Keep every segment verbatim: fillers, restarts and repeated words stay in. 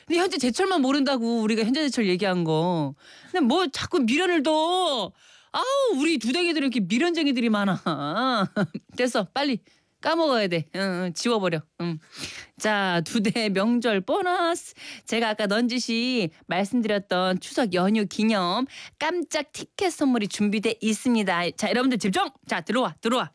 근데 현재제철만 모른다고 우리가 현재제철 얘기한 거. 근데 뭐 자꾸 미련을 둬. 아우 우리 두댕이들은 이렇게 미련쟁이들이 많아. 됐어 빨리 까먹어야 돼. 응, 응, 지워버려. 응. 자, 두대 명절 보너스. 제가 아까 넌지시 말씀드렸던 추석 연휴 기념 깜짝 티켓 선물이 준비돼 있습니다. 자, 여러분들 집중. 자, 들어와, 들어와.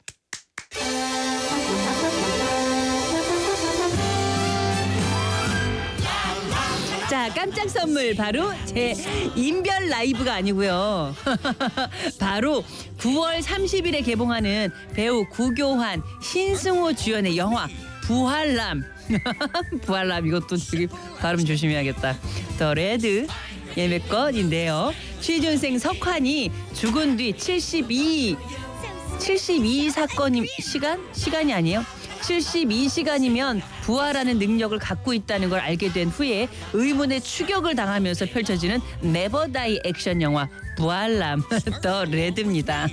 자, 깜짝 선물 바로 제 인별 라이브가 아니고요. 바로 구월 삼십일에 개봉하는 배우 구교환, 신승호 주연의 영화 부활남. 부활남 이것도 되게 발음 조심해야겠다. 더 레드 예매권인데요. 취준생 석환이 죽은 뒤 칠십이 칠십이 사건 시간? 시간이 아니에요. 칠십이 시간이면 부활하는 능력을 갖고 있다는 걸 알게 된 후에 의문의 추격을 당하면서 펼쳐지는 네버다이 액션 영화 부활남 더 레드입니다.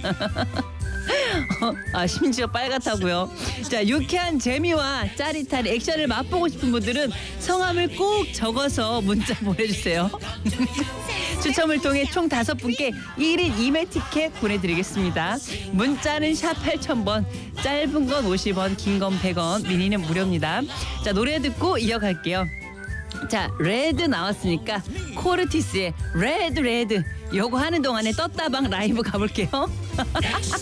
아 심지어 빨갛다고요. 자, 유쾌한 재미와 짜릿한 액션을 맛보고 싶은 분들은 성함을 꼭 적어서 문자 보내주세요. 추첨을 통해 총 다섯 분께 일 인 이 매 티켓 보내드리겠습니다. 문자는 샵 팔천 번, 짧은 건 오십 원, 긴 건 백 원, 미니는 무료입니다. 자, 노래 듣고 이어갈게요. 자, 레드 나왔으니까 코르티스의 레드 레드 요거 하는 동안에 떴다방 라이브 가볼게요.